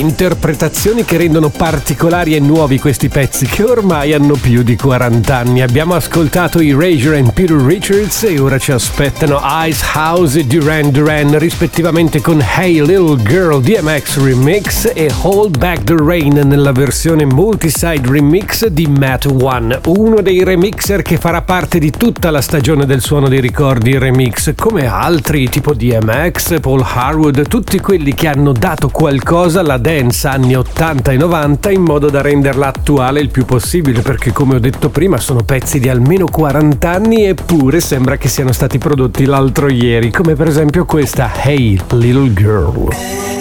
Interpretazioni che rendono particolari e nuovi questi pezzi che ormai hanno più di 40 anni. Abbiamo ascoltato Erasure e Peter Richards e ora ci aspettano Ice House e Duran Duran, rispettivamente con Hey Little Girl DMX Remix e Hold Back the Rain nella versione multiside remix di Matt One, uno dei remixer che farà parte di tutta la stagione del Suono dei Ricordi remix, come altri tipo DMX, Paul Harwood, tutti quelli che hanno dato qualcosa alla dance anni 80 e 90 in modo da renderla attuale il più possibile, perché come ho detto prima sono pezzi di almeno 40 anni eppure sembra che siano stati prodotti l'altro ieri, come per esempio questa Hey Little Girl.